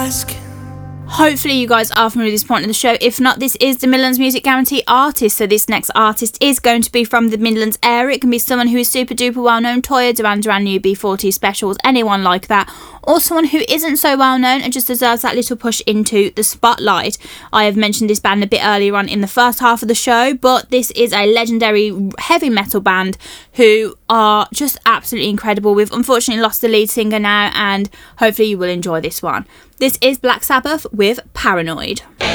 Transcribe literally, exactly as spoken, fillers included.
ask. Hopefully you guys are familiar with this point in the show. If not, this is the Midlands Music Guarantee artist. So this next artist is going to be from the Midlands area. It can be someone who is super duper well known, Toya, Duran Duran, U B forty Specials, anyone like that. Or someone who isn't so well known and just deserves that little push into the spotlight. I have mentioned this band a bit earlier on in the first half of the show, but this is a legendary heavy metal band who are just absolutely incredible. We've unfortunately lost the lead singer now, and hopefully you will enjoy this one. This is Black Sabbath with Paranoid.